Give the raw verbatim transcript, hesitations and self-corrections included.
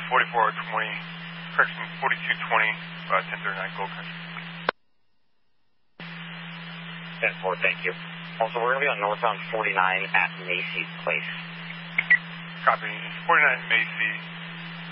forty-four twenty, correction, forty-two twenty, uh, ten thirty-nine Gold Country. ten four, thank you. Also, we're going to be on northbound forty-nine at Macy's Place. Copy. forty-nine Macy.